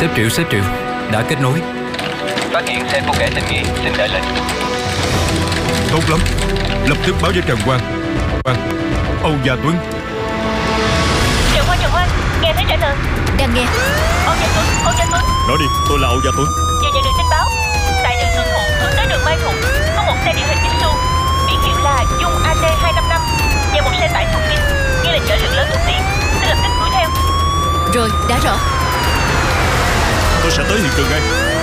Sếp Triệu, đã kết nối. Phát hiện xe của kẻ tình nghi, xin đợi lệnh. Tốt lắm, lập tức báo với Trần Quang. Âu Gia Tuấn. Trần Quang, nghe thấy trả lời. Đang nghe. Âu Gia Tuấn. Nói đi, tôi là Âu Gia Tuấn. Vừa nhận được tin báo, tại đường Xuân Thụ hướng tới đường Mai Thuận có một xe địa hình Mitsubishi biển hiệu là Dung AT255 và một xe tải thùng kín nghi là chở lượng lớn thuốc viện. Xin lập tức đuổi theo. Rồi, đã rõ. Tôi sẽ tới hiện trường ngay.